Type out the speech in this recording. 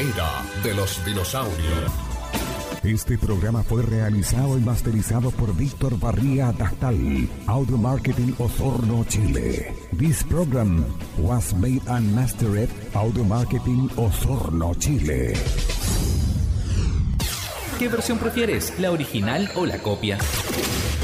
era de los dinosaurios. Este programa fue realizado y masterizado por Víctor Barría Dastal, Audio Marketing Osorno, Chile. This program was made and mastered Audio Marketing Osorno, Chile. ¿Qué versión prefieres, la original o la copia?